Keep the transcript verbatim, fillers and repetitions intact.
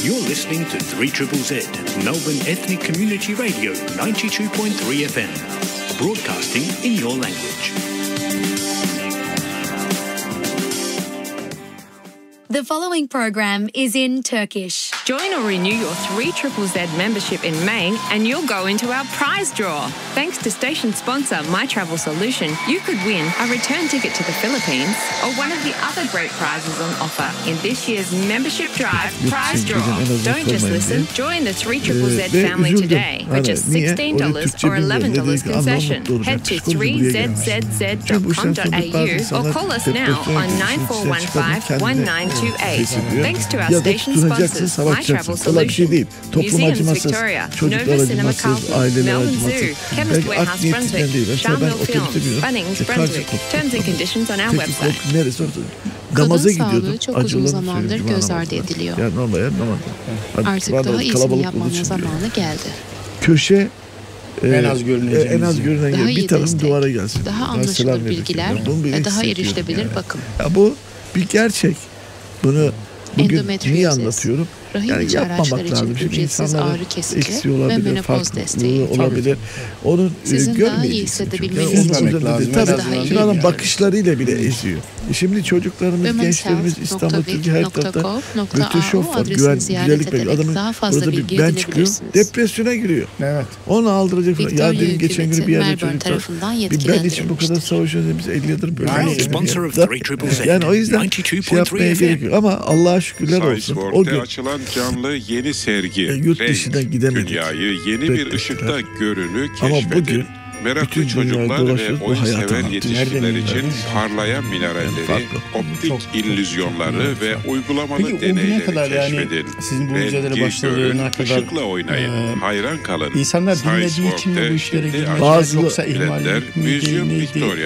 You're listening to three Z Z, Melbourne Ethnic Community Radio, ninety-two point three F M, broadcasting in your language. The following program is in Turkish. Join or renew your three Z Z membership in May and you'll go into our prize draw. Thanks to station sponsor My Travel Solution, you could win a return ticket to the Philippines or one of the other great prizes on offer in this year's membership drive prize draw. Don't just listen, join the three Z Z family today for just sixteen dollars or eleven dollars concession. Head to three z z z dot com dot a u or call us now on nine four one five, one nine two eight. Thanks to our station sponsors, My Travel Solution, Museums Victoria, Nova Cinema Carlton, Melbourne Zoo, Chemist Warehouse Brunswick, Charmel Films, Bunnings Brunswick. Terms and conditions on our website. Kadın sağlığı çok uzun zamandır göz ardı ediliyor. Artık daha iyisini yapmanın zamanı geldi. Köşe e, en az görünen, en az görünen daha yer bir tarafın duvara gelsin. Daha anlaşılır bilgiler ve daha erişilebilir bakım. Ya bu bir gerçek. Bunu bugün niye anlatıyorum? Yani yapmamak lazım. Şimdi insanların eksiği olabilir, farklılığı olabilir. Onu Sizin görmeyeceksin. Yani onun tabii şimdi adam bakışlarıyla bile eziyor. E şimdi çocuklarımız, gençlerimiz İstanbul, Türkiye her tarafta Göteşof var, güven, güzellik veriyor. Adamın burada bir ben çıkıyor, depresyona giriyor. Evet. Onu aldıracak. Ya dedim geçen gün bir yerde çocuklar, bir ben için bu kadar savaşıyoruz, biz elli yıldır böyle. Yani o yüzden şey yapmaya gerek yok. Ama Allah'a şükürler olsun. O gün canlı yeni sergi, e, yurt dışına gidemedik. Dünyayı yeni bir Bekledik. ışıkta görünü Ama keşfedin. bugün meraklı çocuklar ve oyun sever yetişkinler için parlayan mineralleri, optik illüzyonları ve uygulamalı Peki, deneyleri kadar keşfedin. Yani sizin bu mücadele başladığına kadar ışıkla oynayın, e, hayran kalın. İnsanlar dinlediği için mi bu işlere girmediler yoksa ihmal mi? Museum Victoria